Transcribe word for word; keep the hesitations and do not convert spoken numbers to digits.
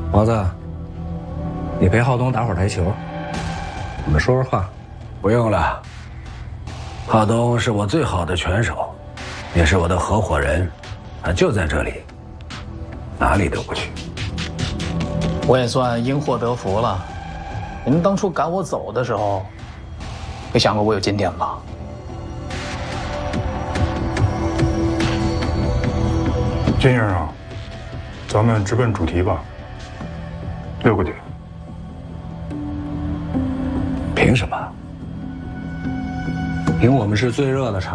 毛子，你陪浩东打会儿台球，我们说说话。 不用了，浩东是我最好的拳手，也是我的合伙人，他就在这里，哪里都不去。 我也算因祸得福了。你们当初赶我走的时候，没想过我有今天吧？ 金先生，咱们直奔主题吧。六个点。 凭什么？ 凭我们是最热的场。